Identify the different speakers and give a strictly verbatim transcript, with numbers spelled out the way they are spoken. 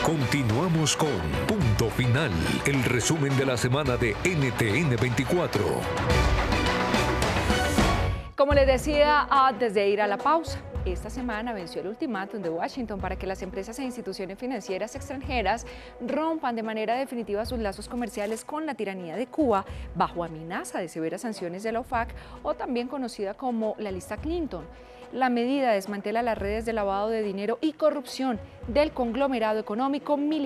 Speaker 1: Continuamos con Punto Final, el resumen de la semana de N T N veinticuatro.
Speaker 2: Como les decía antes de ir a la pausa, esta semana venció el ultimátum de Washington para que las empresas e instituciones financieras extranjeras rompan de manera definitiva sus lazos comerciales con la tiranía de Cuba bajo amenaza de severas sanciones de la OFAC, o también conocida como la lista Clinton. La medida desmantela las redes de lavado de dinero y corrupción del conglomerado económico militar